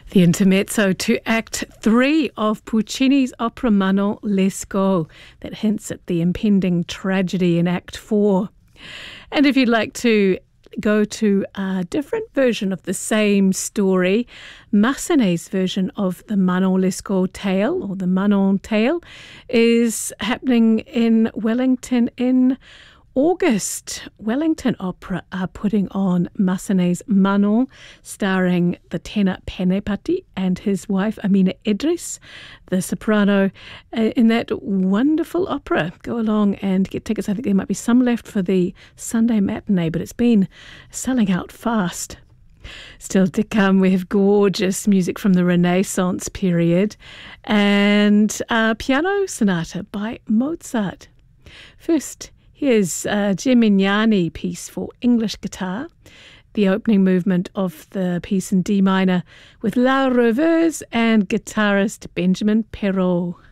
The intermezzo to Act 3 of Puccini's opera Manon Lescaut that hints at the impending tragedy in Act 4. And if you'd like to go to a different version of the same story, Massenet's version of the Manon Lescaut tale, or the Manon tale, is happening in Wellington in August. Wellington Opera are putting on Massenet's Manon, starring the tenor Panepati and his wife Amina Idris, the soprano, in that wonderful opera. Go along and get tickets. I think there might be some left for the Sunday matinee, but it's been selling out fast. Still to come, we have gorgeous music from the Renaissance period and a piano sonata by Mozart. First, here's a Gimignani piece for English guitar, the opening movement of the piece in D minor with La Rêveuse and guitarist Benjamin Perrault.